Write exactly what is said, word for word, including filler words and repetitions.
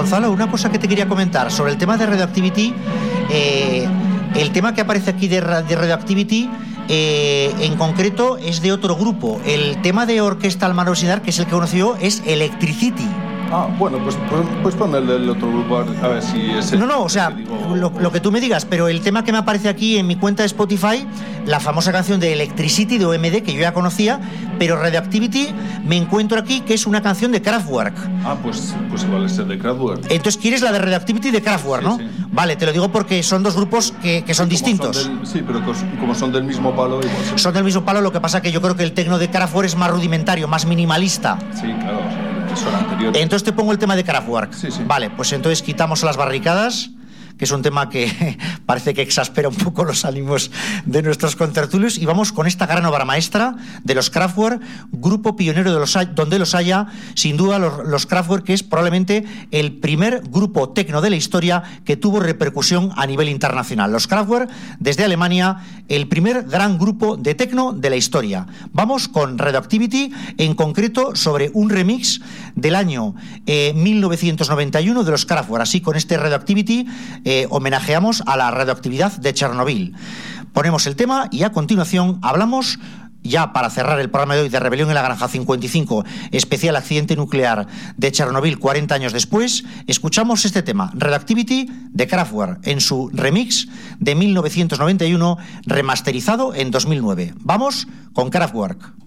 Gonzalo, una cosa que te quería comentar sobre el tema de Radioactivity. Eh, el tema que aparece aquí de, de Radioactivity, eh, en concreto, es de otro grupo. El tema de Orquestal Manosidar, que es el que conoció, es Electricity. Ah, bueno, pues, pues, pues pon el del otro grupo a ver si es el, No, no, o sea, digo, lo, lo que tú me digas, pero el tema que me aparece aquí en mi cuenta de Spotify, la famosa canción de Electricity de O M D, que yo ya conocía, pero Radioactivity me encuentro aquí que es una canción de Kraftwerk. Ah, pues, pues igual es el de Kraftwerk. Entonces quieres la de Radioactivity de Kraftwerk, sí, ¿no? Sí. Vale, te lo digo porque son dos grupos que, que son sí, distintos. Son del, sí, pero como son del mismo palo, igual. Sí. Son del mismo palo, lo que pasa que yo creo que el tecno de Kraftwerk es más rudimentario, más minimalista. Sí, claro, o sea, son anteriores. Entonces te pongo el tema de Kraftwerk. Sí, sí. Vale, pues entonces quitamos las barricadas, que es un tema que parece que exaspera un poco los ánimos de nuestros contertulios, y vamos con esta gran obra maestra de los Kraftwerk, grupo pionero de los, donde los haya, sin duda los, los Kraftwerk, que es probablemente el primer grupo tecno de la historia que tuvo repercusión a nivel internacional. Los Kraftwerk, desde Alemania, el primer gran grupo de tecno de la historia. Vamos con Radioactivity, en concreto sobre un remix del año eh, mil novecientos noventa y uno de los Kraftwerk. Así, con este Radioactivity Eh, homenajeamos a la radioactividad de Chernobyl. Ponemos el tema y a continuación hablamos, ya para cerrar el programa de hoy, de Rebelión en la Granja cincuenta y cinco, especial accidente nuclear de Chernobyl cuarenta años después. Escuchamos este tema, Radioactivity de Kraftwerk, en su remix de mil novecientos noventa y uno, remasterizado en dos mil nueve. Vamos con Kraftwerk.